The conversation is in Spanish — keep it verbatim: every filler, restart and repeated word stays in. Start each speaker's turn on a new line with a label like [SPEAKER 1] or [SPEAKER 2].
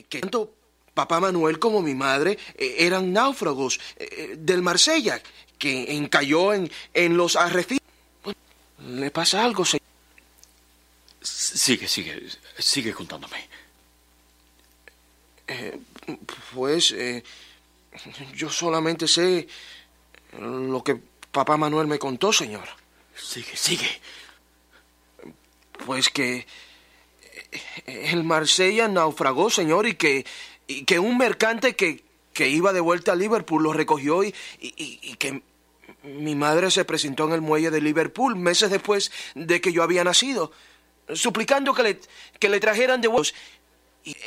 [SPEAKER 1] que tanto papá Manuel como mi madre eh, eran náufragos eh, del Marsella, que encalló en, en los arrecifes. Bueno, ¿le pasa algo, señor?
[SPEAKER 2] Sigue, sigue, sigue contándome.
[SPEAKER 1] Eh, pues eh, yo solamente sé lo que papá Manuel me contó, señor.
[SPEAKER 2] Sigue, sigue.
[SPEAKER 1] Pues que el Marsella naufragó, señor, y que, y que un mercante que, que iba de vuelta a Liverpool lo recogió y, y, y que mi madre se presentó en el muelle de Liverpool meses después de que yo había nacido, suplicando que le, que le trajeran de vuelta.